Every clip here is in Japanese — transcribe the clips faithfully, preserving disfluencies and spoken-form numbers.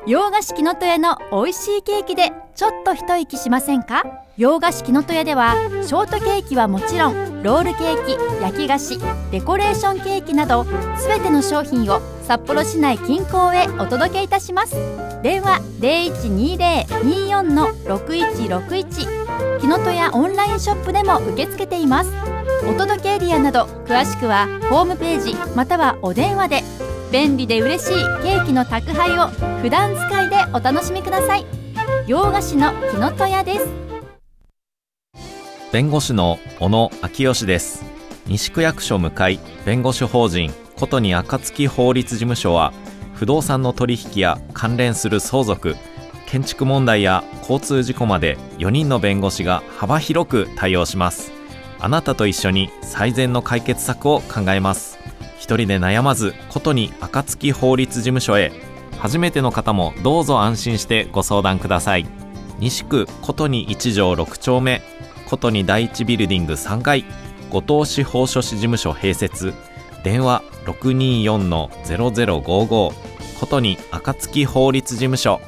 洋菓子木の戸屋の美味しいケーキでちょっと一息しませんか？洋菓子木の戸屋ではショートケーキはもちろん、ロールケーキ、焼き菓子、デコレーションケーキなどすべての商品を札幌市内近郊へお届けいたします。電話 ゼロいちにゼロ にーよん のろくいちろくいち、木の戸屋オンラインショップでも受け付けています。お届けエリアなど詳しくはホームページまたはお電話で。便利で嬉しいケーキの宅配を普段使いでお楽しみください。洋菓子の木の戸屋です。 弁護士の小野昭義です。西区役所向かい弁護士法人ことに暁法律事務所は、不動産の取引や関連する相続、建築問題や交通事故までよにんの弁護士が幅広く対応します。あなたと一緒に最善の解決策を考えます。一人で悩まず、ことに暁法律事務所へ。初めての方もどうぞ安心してご相談ください。西区ことにいち条ろく丁目、ことに第一ビルディングさん階、後藤司法書士事務所併設。電話 ろくにーよんのゼロゼロごご、ことに暁法律事務所。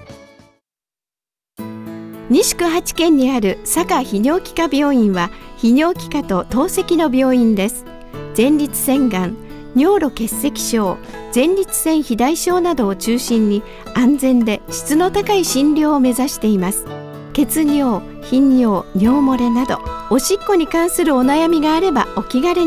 西区八軒にある佐賀泌尿器科病院は、泌尿器科と透析の病院です。前立腺がん、尿路結石症、前立腺肥大症などを中心に安全で質の高い診療を目指しています。血尿、頻尿、尿漏れなどおしっこに関するお悩みがあればお気軽に